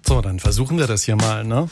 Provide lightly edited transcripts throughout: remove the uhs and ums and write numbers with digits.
So, dann versuchen wir das hier mal, ne?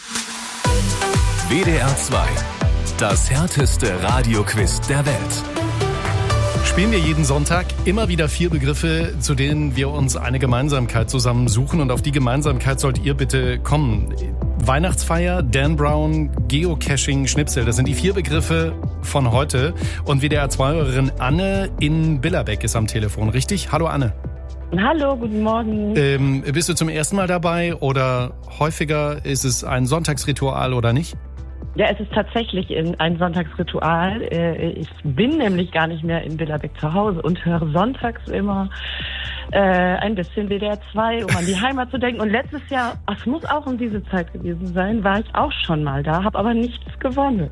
WDR 2. Das härteste Radioquiz der Welt. Spielen wir jeden Sonntag immer wieder 4 Begriffe, zu denen wir uns eine Gemeinsamkeit zusammen suchen. Und auf die Gemeinsamkeit sollt ihr bitte kommen. Weihnachtsfeier, Dan Brown, Geocaching, Schnipsel. Das sind die 4 Begriffe von heute. Und WDR 2-Hörerin Anne in Billerbeck ist am Telefon, richtig? Hallo Anne. Hallo, guten Morgen. Bist du zum ersten Mal dabei oder häufiger? Ist es ein Sonntagsritual oder nicht? Ja, es ist tatsächlich ein Sonntagsritual. Ich bin nämlich gar nicht mehr in Billerbeck zu Hause und höre sonntags immer ein bisschen WDR 2, um an die Heimat zu denken. Und letztes Jahr, es muss auch um diese Zeit gewesen sein, war ich auch schon mal da, habe aber nichts gewonnen.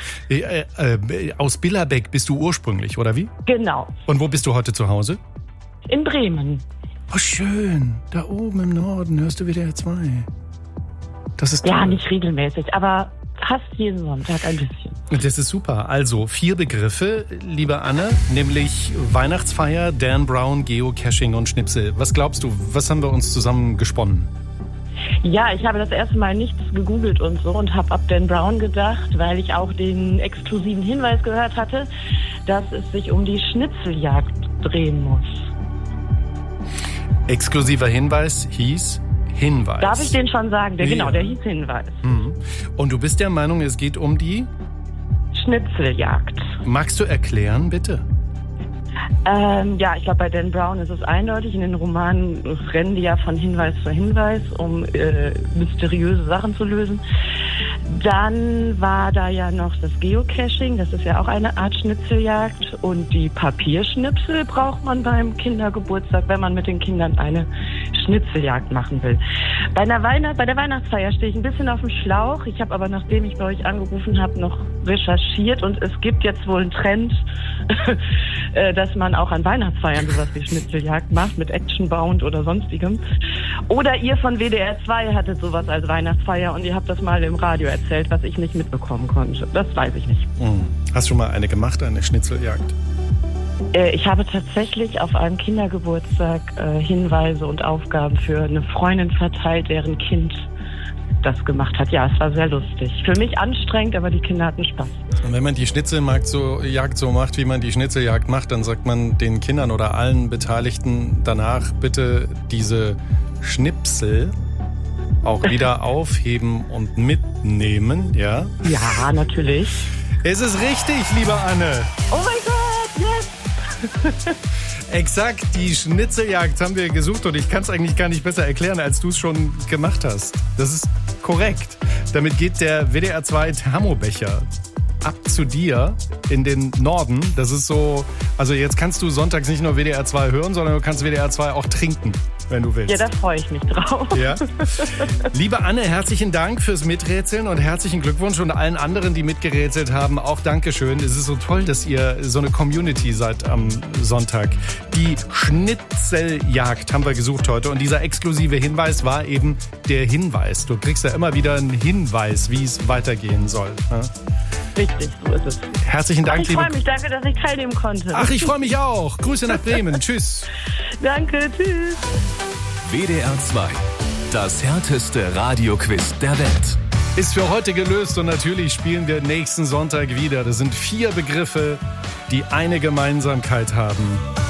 Aus Billerbeck bist du ursprünglich, oder wie? Genau. Und wo bist du heute zu Hause? In Bremen. Oh, schön. Da oben im Norden hörst du WDR 2. Das ist toll. Ja, nicht regelmäßig, aber fast jeden Sonntag ein bisschen. Das ist super. Also 4 Begriffe, liebe Anne, nämlich Weihnachtsfeier, Dan Brown, Geocaching und Schnipsel. Was glaubst du, was haben wir uns zusammen gesponnen? Ja, ich habe das erste Mal nichts gegoogelt und so und habe ab Dan Brown gedacht, weil ich auch den exklusiven Hinweis gehört hatte, dass es sich um die Schnitzeljagd drehen muss. Exklusiver Hinweis hieß Hinweis. Darf ich den schon sagen? Der hieß Hinweis. Mhm. Und du bist der Meinung, es geht um die Schnitzeljagd. Magst du erklären, bitte? Ja, ich glaube, bei Dan Brown ist es eindeutig. In den Romanen rennen die ja von Hinweis zu Hinweis, um mysteriöse Sachen zu lösen. Dann war da ja noch das Geocaching, das ist ja auch eine Art Schnitzeljagd. Und die Papierschnipsel braucht man beim Kindergeburtstag, wenn man mit den Kindern eine Schnitzeljagd machen will. Bei der Weihnachtsfeier stehe ich ein bisschen auf dem Schlauch. Ich habe aber, nachdem ich bei euch angerufen habe, noch recherchiert und es gibt jetzt wohl einen Trend, dass man auch an Weihnachtsfeiern sowas wie Schnitzeljagd macht, mit Actionbound oder sonstigem. Oder ihr von WDR 2 hattet sowas als Weihnachtsfeier und ihr habt das mal im Radio erzählt, was ich nicht mitbekommen konnte. Das weiß ich nicht. Hast du schon mal eine gemacht, eine Schnitzeljagd? Ich habe tatsächlich auf einem Kindergeburtstag Hinweise und Aufgaben für eine Freundin verteilt, deren Kind das gemacht hat. Ja, es war sehr lustig. Für mich anstrengend, aber die Kinder hatten Spaß. Und wenn man die Schnitzeljagd so macht, wie man die Schnitzeljagd macht, dann sagt man den Kindern oder allen Beteiligten danach bitte diese Schnipsel auch wieder aufheben und mitnehmen, ja? Ja, natürlich. Es ist richtig, liebe Anne. Oh mein Gott, yes! Exakt, die Schnitzeljagd haben wir gesucht und ich kann es eigentlich gar nicht besser erklären, als du es schon gemacht hast. Das ist korrekt. Damit geht der WDR 2 Thermobecher ab zu dir in den Norden. Das ist so, also jetzt kannst du sonntags nicht nur WDR 2 hören, sondern du kannst WDR 2 auch trinken, wenn du willst. Ja, da freue ich mich drauf. Ja. Liebe Anne, herzlichen Dank fürs Miträtseln und herzlichen Glückwunsch und allen anderen, die mitgerätselt haben, auch Dankeschön. Es ist so toll, dass ihr so eine Community seid am Sonntag. Die Schnitzeljagd haben wir gesucht heute und dieser exklusive Hinweis war eben der Hinweis. Du kriegst ja immer wieder einen Hinweis, wie es weitergehen soll. Ja? Richtig, so ist es. Herzlichen Dank, ich freue mich, danke, dass ich teilnehmen konnte. Ach, ich freue mich auch. Grüße nach Bremen. Tschüss. Danke, tschüss. WDR 2. Das härteste Radioquiz der Welt. Ist für heute gelöst und natürlich spielen wir nächsten Sonntag wieder. Das sind 4 Begriffe, die eine Gemeinsamkeit haben.